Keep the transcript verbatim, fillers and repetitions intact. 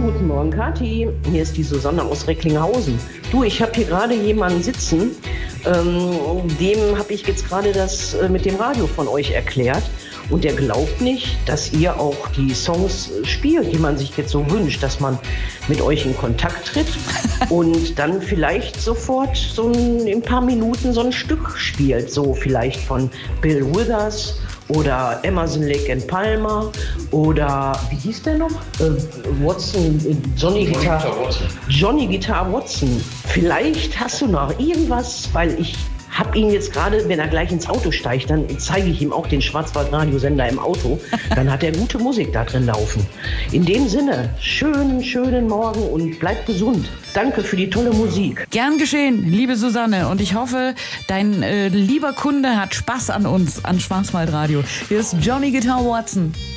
guten Morgen, Kathi. Hier ist die Susanne aus Recklinghausen. Du, ich habe hier gerade jemanden sitzen, ähm, dem habe ich jetzt gerade das äh, mit dem Radio von euch erklärt. Und der glaubt nicht, dass ihr auch die Songs spielt, die man sich jetzt so wünscht, dass man mit euch in Kontakt tritt und dann vielleicht sofort so ein, in ein paar Minuten so ein Stück spielt. So vielleicht von Bill Withers oder Emerson, Lake and Palmer oder, wie hieß der noch? Äh, Watson, äh, Johnny Guitar, Watson. Johnny Guitar Watson. Vielleicht hast du noch irgendwas, weil ich hab ihn jetzt gerade, wenn er gleich ins Auto steigt, dann zeige ich ihm auch den Schwarzwald-Radiosender im Auto. Dann hat er gute Musik da drin laufen. In dem Sinne, schönen, schönen Morgen und bleibt gesund. Danke für die tolle Musik. Gern geschehen, liebe Susanne. Und ich hoffe, dein äh, lieber Kunde hat Spaß an uns, an Schwarzwaldradio. Hier ist Johnny Guitar Watson.